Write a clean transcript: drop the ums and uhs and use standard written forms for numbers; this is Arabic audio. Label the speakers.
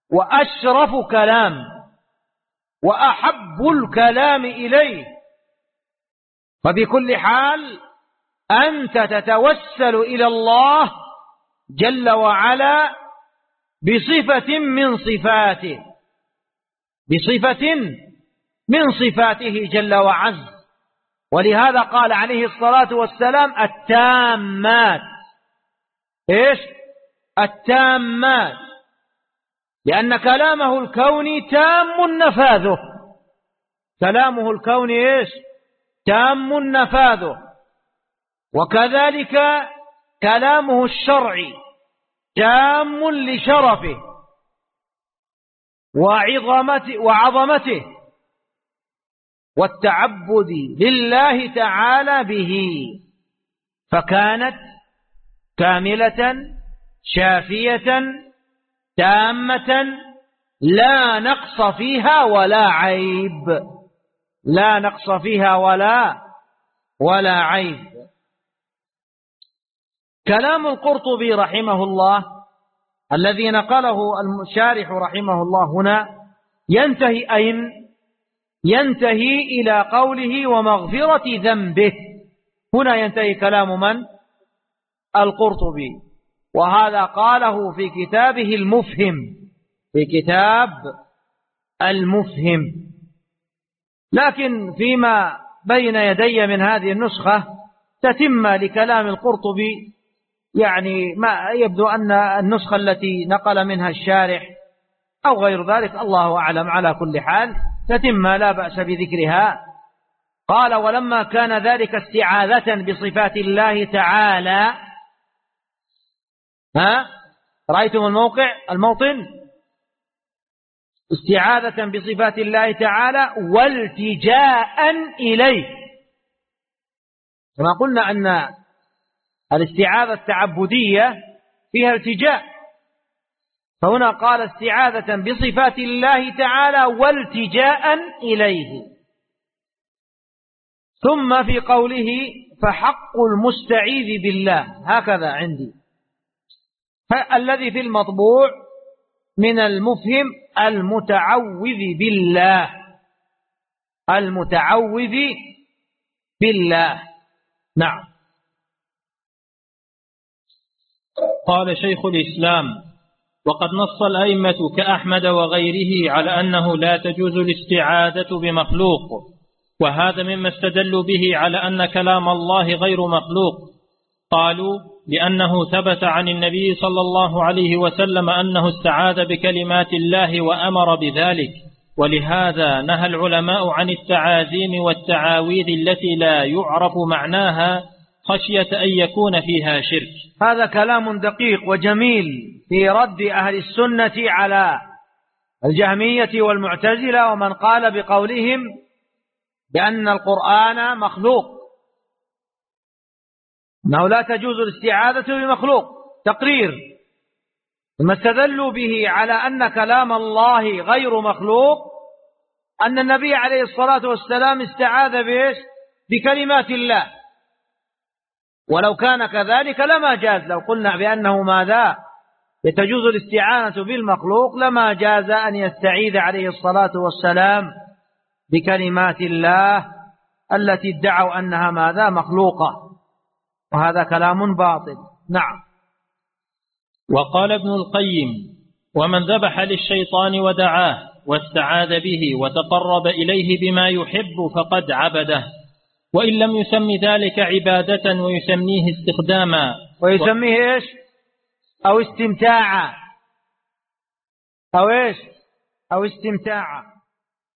Speaker 1: وأشرف كلام وأحب الكلام إليه. فبكل حال أنت تتوسل إلى الله جل وعلا بصفة من صفاته جل وعز. ولهذا قال عليه الصلاة والسلام التامات. إيش؟ التامات، لأن كلامه الكوني تام نفاذه. كلامه الكوني إيش؟ تام نفاذه. وكذلك كلامه الشرعي تام لشرفه وعظمته والتعبد لله تعالى به، فكانت كاملة شافية تامة لا نقص فيها ولا عيب. لا نقص فيها ولا عيب. كلام القرطبي رحمه الله الذي نقله الشارح رحمه الله هنا ينتهي أين؟ ينتهي إلى قوله ومغفرة ذنبه. هنا ينتهي كلام من؟ القرطبي. وهذا قاله في كتابه المفهم، في كتاب المفهم. لكن فيما بين يدي من هذه النسخة تتم لكلام القرطبي، يعني ما يبدو أن النسخة التي نقل منها الشارح أو غير ذلك الله أعلم، على كل حال تتم لا بأس بذكرها. قال ولما كان ذلك استعاذة بصفات الله تعالى. رأيتم الموطن؟ استعاذة بصفات الله تعالى والتجاء إليه. كما قلنا أن الاستعاذة التعبدية فيها التجاء، فهنا قال استعاذة بصفات الله تعالى والتجاء إليه. ثم في قوله فحق المستعيذ بالله، هكذا عندي الذي في المطبوع من المفهم المتعوذ بالله. المتعوذ بالله. نعم.
Speaker 2: قال شيخ الإسلام وقد نص الأئمة كأحمد وغيره على أنه لا تجوز الاستعاذة بمخلوق، وهذا مما استدلوا به على أن كلام الله غير مخلوق. قالوا لأنه ثبت عن النبي صلى الله عليه وسلم أنه استعاذ بكلمات الله وأمر بذلك، ولهذا نهى العلماء عن التعازيم والتعاويذ التي لا يعرف معناها خشية أن يكون فيها شرك.
Speaker 1: هذا كلام دقيق وجميل في رد أهل السنة على الجهمية والمعتزلة ومن قال بقولهم بأن القرآن مخلوق، أنه لا تجوز الاستعاذة بمخلوق. تقرير ثم استدلوا به على أن كلام الله غير مخلوق أن النبي عليه الصلاة والسلام استعاذ بكلمات الله، ولو كان كذلك لما جاز. لو قلنا بأنه ماذا يتجوز الاستعانة بالمخلوق لما جاز أن يستعيذ عليه الصلاة والسلام بكلمات الله التي ادعوا أنها ماذا مخلوقة، وهذا كلام باطل. نعم.
Speaker 2: وقال ابن القيم ومن ذبح للشيطان ودعاه واستعاذ به وتقرب إليه بما يحب فقد عبده، وإن لم يسمي ذلك عبادة ويسميه استخداما.
Speaker 1: ويسميه إيش؟ أو استمتاعا. أو إيش؟ أو استمتاعا.